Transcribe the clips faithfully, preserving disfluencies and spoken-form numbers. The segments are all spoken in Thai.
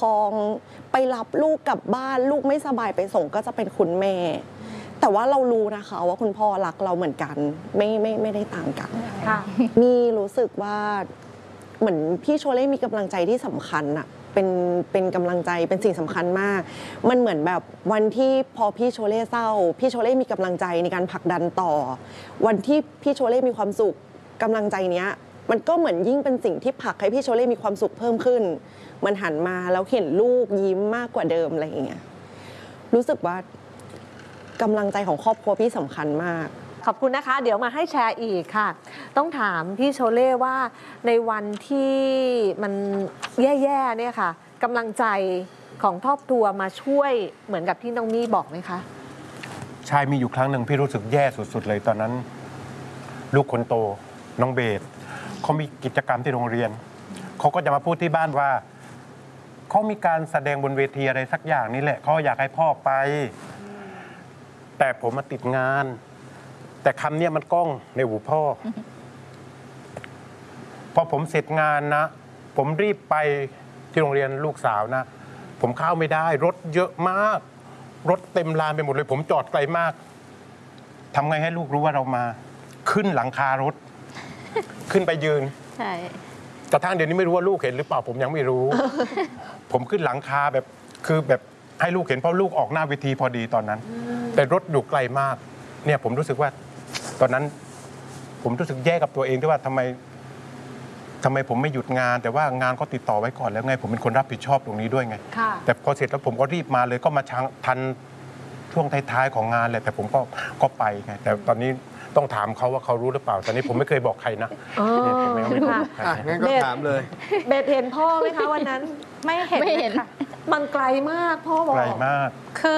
องไปรับลูกกลับบ้านลูกไม่สบายไปส่งก็จะเป็นคุณแม่แต่ว่าเรารู้นะคะว่าคุณพ่อรักเราเหมือนกันไม่ไม่ไม่ได้ต่างกันมีรู้สึกว่าเหมือนพี่โชเล่มีกำลังใจที่สำคัญอะเป็นเป็นกำลังใจเป็นสิ่งสำคัญมากมันเหมือนแบบวันที่พอพี่โชเล่เศร้าพี่โชเล่มีกำลังใจในการผลักดันต่อวันที่พี่โชเล่มีความสุขกำลังใจเนี้ยมันก็เหมือนยิ่งเป็นสิ่งที่ผลักให้พี่โชเล่มีความสุขเพิ่มขึ้นมันหันมาแล้วเห็นลูกยิ้มมากกว่าเดิมอะไรอย่างเงี้ยรู้สึกว่ากำลังใจของครอบครัวพี่สำคัญมากขอบคุณนะคะเดี๋ยวมาให้แชร์อีกค่ะต้องถามพี่โชเล่ว่าในวันที่มันแย่ๆเนี่ยค่ะกำลังใจของครอบครัวมาช่วยเหมือนกับที่น้องมี่บอกไหมคะใช่มีอยู่ครั้งหนึ่งพี่รู้สึกแย่สุดๆเลยตอนนั้นลูกคนโตน้องเบสเขามีกิจกรรมที่โรงเรียนเขาก็จะมาพูดที่บ้านว่าเขามีการแสดงบนเวทีอะไรสักอย่างนี่แหละเขาอยากให้พ่อไปแต่ผมมาติดงานแต่คำนี้มันก้องในหูพ่อพอผมเสร็จงานนะผมรีบไปที่โรงเรียนลูกสาวนะผมเข้าไม่ได้รถเยอะมากรถเต็มลานไปหมดเลยผมจอดไกลมากทำไงให้ลูกรู้ว่าเรามาขึ้นหลังคารถขึ้นไปยืนใช่กระทั่งเดี๋ยวนี้ไม่รู้ว่าลูกเห็นหรือเปล่าผมยังไม่รู้ ผมขึ้นหลังคาแบบคือแบบให้ลูกเห็นเพราะลูกออกหน้าเวทีพอดีตอนนั้นแต่รถอยู่ไกลมากเนี่ยผมรู้สึกว่าตอนนั้นผมรู้สึกแย่กับตัวเองด้วยว่าทำไมทำไมผมไม่หยุดงานแต่ว่างานก็ติดต่อไว้ก่อนแล้วไงผมเป็นคนรับผิดชอบตรงนี้ด้วยไงแต่พอเสร็จแล้วผมก็รีบมาเลยก็มาทันช่วงท้ายๆของงานแหละแต่ผมก็ก็ไปไงแต่ตอนนี้ต้องถามเขาว่าเขารู้หรือเปล่าตอนนี้ผมไม่เคยบอกใครนะเนี่ยผมไม่รู้งั้นก็ถามเลยเบสเห็นพ่อไหมคะวันนั้นไม่เห็นไม่เห็นค่ะมันไกลมากพ่อบอกไกลมากคือ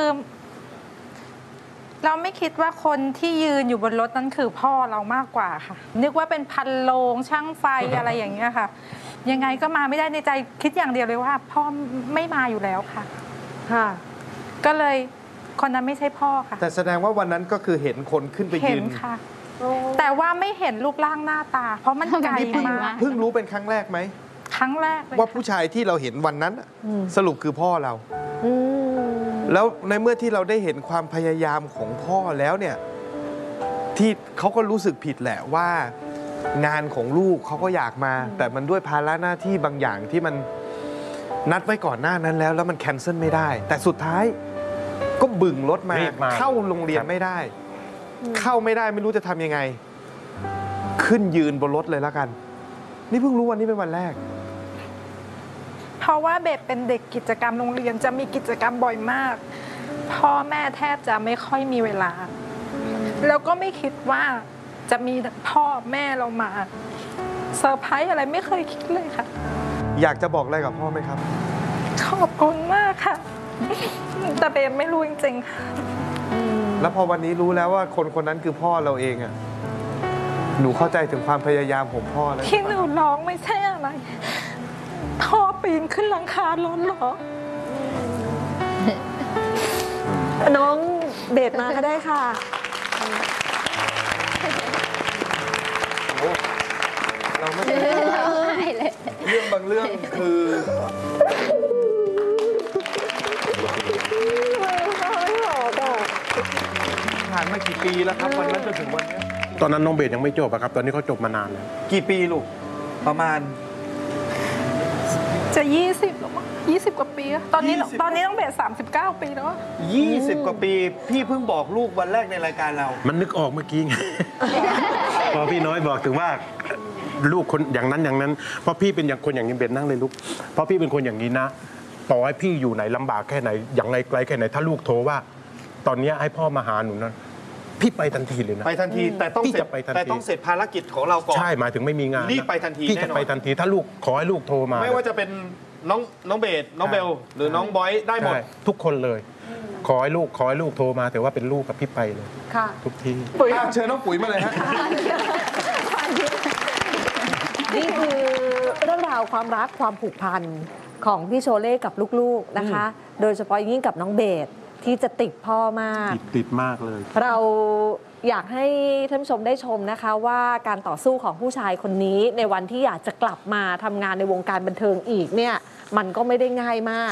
เราไม่คิดว่าคนที่ยืนอยู่บนรถนั้นคือพ่อเรามากกว่าค่ะนึกว่าเป็นพันโลงช่างไฟอะไรอย่างเงี้ยค่ะยังไงก็มาไม่ได้ในใจคิดอย่างเดียวเลยว่าพ่อไม่มาอยู่แล้วค่ะค่ะก็เลยคนนั้นไม่ใช่พ่อค่ะแต่แสดงว่าวันนั้นก็คือเห็นคนขึ้นไปยืนค่ะแต่ว่าไม่เห็นรูปร่างหน้าตาเพราะมันไกลมากเพิ่งรู้เป็นครั้งแรกไหมครั้งแรกว่าผู้ชายที่เราเห็นวันนั้นสรุปคือพ่อเราแล้วในเมื่อที่เราได้เห็นความพยายามของพ่อแล้วเนี่ยที่เขาก็รู้สึกผิดแหละว่างานของลูกเขาก็อยากมาแต่มันด้วยภาระหน้าที่บางอย่างที่มันนัดไว้ก่อนหน้านั้นแล้วแล้วมันแคนเซิลไม่ได้แต่สุดท้ายก็บึ่งรถมาเข้าโรงเรียนไม่ได้เข้าไม่ได้ไม่รู้จะทำยังไงขึ้นยืนบนรถเลยแล้วกันนี่เพิ่งรู้วันนี้เป็นวันแรกเพราะว่าเบสเป็นเด็กกิจกรรมโรงเรียนจะมีกิจกรรมบ่อยมากพ่อแม่แทบจะไม่ค่อยมีเวลาแล้วก็ไม่คิดว่าจะมีพ่อแม่เรามาเซอร์ไพรส์อะไรไม่เคยคิดเลยค่ะอยากจะบอกอะไรกับพ่อไหมครับขอบคุณมากค่ะแต่เบสไม่รู้จริงๆค่ะแล้วพอวันนี้รู้แล้วว่าคนคนนั้นคือพ่อเราเองอ่ะหนูเข้าใจถึงความพยายามของพ่อแล้วที่หนูร้องไม่ใช่อะไรพ่อปีนขึ้นหลังคารถหรอน้องเบสมาก็ได้ค่ะเราไม่ได้เรื่องบางเรื่องคือผ่านมากี่ปีแล้วครับวันนั้นจนถึงวันนี้ตอนนั้นน้องเบสยังไม่จบครับตอนนี้เขาจบมานานแล้วกี่ปีลูกประมาณจะยี่สิบหรอมั้งยี่สิบกว่าปีตอนนี้ตอนนี้ต้องเบสสามสิบเก้าปีแล้วยี่สิบกว่าปีพี่เพิ่งบอกลูกวันแรกในรายการเรามันนึกออกเมื่อกี้ไงพอพี่น้อยบอกถึงว่าลูกคนอย่างนั้นอย่างนั้นเพราะพี่เป็นอย่างคนอย่างนี้เบสนั่งเลยลูกเพราะพี่เป็นคนอย่างนี้นะต่อให้พี่อยู่ไหนลำบากแค่ไหนอย่างไรไกลแค่ไหนถ้าลูกโทรว่าตอนนี้ให้พ่อมาหาหนูนะพี่ไปทันทีเลยนะไปทันทีแต่ต้องเสร็จแต่ต้องเสร็จภารกิจของเราก่อนใช่หมายถึงไม่มีงานรีบไปทันทีพี่จะไปทันทีถ้าลูกขอให้ลูกโทรมาไม่ว่าจะเป็นน้องน้องเบสน้องเบลหรือน้องบอยได้หมดทุกคนเลยขอให้ลูกขอให้ลูกโทรมาแต่ว่าเป็นลูกกับพี่ไปเลยทุกทีเชิญน้องปุ๋ยมาเลยฮะนี่คือเรื่องราวความรักความผูกพันของพี่โชเล่กับลูกๆนะคะโดยเฉพาะยิ่งกับน้องเบสที่จะติดพ่อมากติดติดมากเลยเราอยากให้ท่านผู้ชมได้ชมนะคะว่าการต่อสู้ของผู้ชายคนนี้ในวันที่อยากจะกลับมาทำงานในวงการบันเทิงอีกเนี่ยมันก็ไม่ได้ง่ายมาก